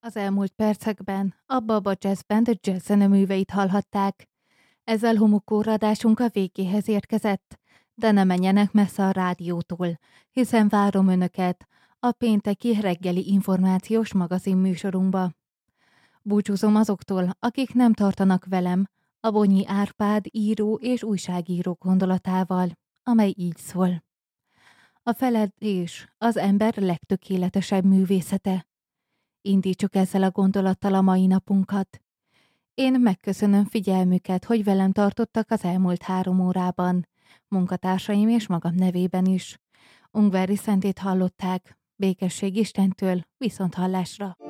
Az elmúlt percekben a Baba Jazz Band jazzzeneműveit hallhatták. Ezzel homokóradásunk a végéhez érkezett, de ne menjenek messze a rádiótól, hiszen várom önöket a pénteki reggeli információs magazin műsorunkba. Búcsúzom azoktól, akik nem tartanak velem, a Bonyi Árpád író és újságíró gondolatával, amely így szól. A feledés az ember legtökéletesebb művészete. Indítsuk ezzel a gondolattal a mai napunkat. Én megköszönöm figyelmüket, hogy velem tartottak az elmúlt 3 órában, munkatársaim és magam nevében is. Ungvári Szentét hallották, békesség Istentől, viszonthallásra!